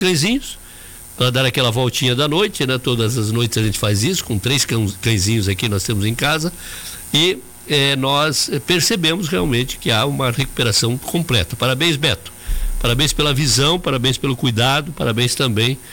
cãezinhos, para dar aquela voltinha da noite, né? Todas as noites a gente faz isso, com 3 cãezinhos aqui nós temos em casa, e nós percebemos realmente que há uma recuperação completa. Parabéns, Beto. Parabéns pela visão, parabéns pelo cuidado, parabéns também